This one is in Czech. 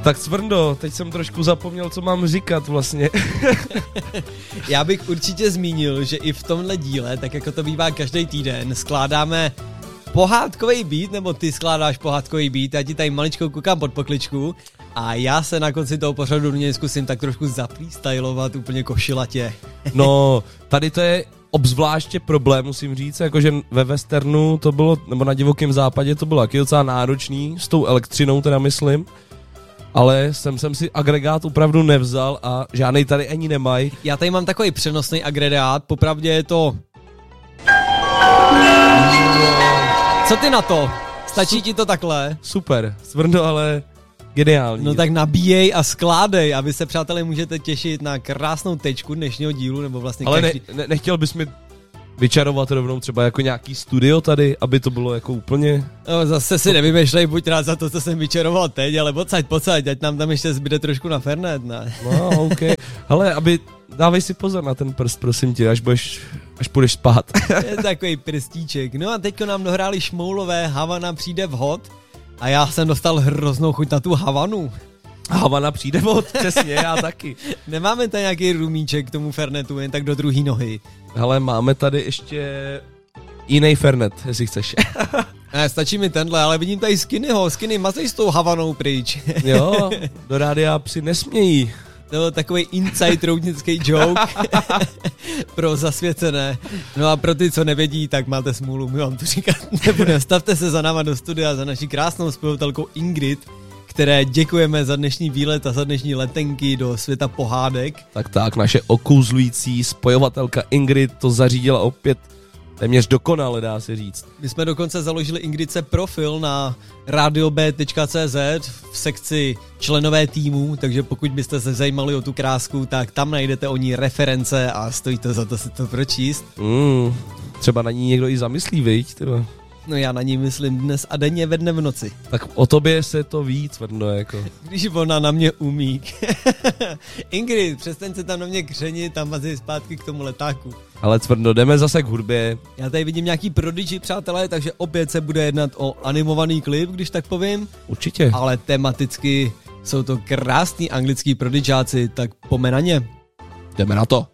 Tak Cvrndo, teď jsem trošku zapomněl, co mám říkat vlastně. Já bych určitě zmínil, že i v tomhle díle, tak jako to bývá každý týden, skládáme pohádkový beat, nebo ty skládáš pohádkový beat, já ti tady maličkou koukám pod pokličku a já se na konci toho pořadu něj zkusím tak trošku zapfreestylovat úplně košilatě. No, tady to je obzvláště problém, musím říct, jakože ve westernu to bylo, nebo na divokém západě to bylo taky docela náročný, s tou elektřinou teda myslím, ale jsem si agregát opravdu nevzal a žádnej tady ani nemají. Já tady mám takový přenosný agregát, popravdě je to... Co ty na to? Stačí ti to takhle? Super, Cvrndo, ale geniální. No tak nabíjej a skládej, aby se, přátelé, můžete těšit na krásnou tečku dnešního dílu, nebo vlastně ale každý... nechtěl bys mi vyčarovat rovnou třeba jako nějaký studio tady, aby to bylo jako úplně... No, zase si nevymýšlej, buď rád za to, co jsem vyčaroval teď, ale pocať, ať nám tam ještě zbyde trošku na Fernet, ne? No, OK. Hele, dávej si pozor na ten prst, prosím tě, až půjdeš spát. Je takový prstíček. No a teďko nám dohráli Šmoulové, Havana přijde vhod a já jsem dostal hroznou chuť na tu Havanu. Havana přijde vhod, přesně, já taky. Nemáme tady nějaký rumíček k tomu Fernetu, jen tak do druhý nohy. Hele, máme tady ještě jiný Fernet, jestli chceš. Ne, stačí mi tenhle, ale vidím tady Skinny, mazej s tou Havanou pryč. Jo, do rádia psi nesmějí. To byl takový inside roudnický joke pro zasvěcené. No a pro ty, co nevědí, tak máte smůlu, my vám to říkat nebudeme. Stavte se za náma do studia, za naší krásnou zpěvatelkou Ingrid, které děkujeme za dnešní výlet a za dnešní letenky do světa pohádek. Tak, naše okouzlující spojovatelka Ingrid to zařídila opět téměř dokonale, dá se říct. My jsme dokonce založili Ingridce profil na radiob.cz v sekci členové týmu, takže pokud byste se zajímali o tu krásku, tak tam najdete o ní reference a stojí to za to si to pročíst. Třeba na ní někdo i zamyslí, viď? Tyba. No já na ní myslím dnes a denně ve dne v noci. Tak o tobě se to ví, Cvrndo, jako. Když ona na mě umí. Ingrid, přestaň se tam na mě křenit a mazej zpátky k tomu letáku. Ale Cvrndo, jdeme zase k hudbě. Já tady vidím nějaký Prodigy, přátelé, takže opět se bude jednat o animovaný klip, když tak povím. Určitě. Ale tematicky jsou to krásní anglický Prodigyáci, tak pojďme na ně. Jdeme na to.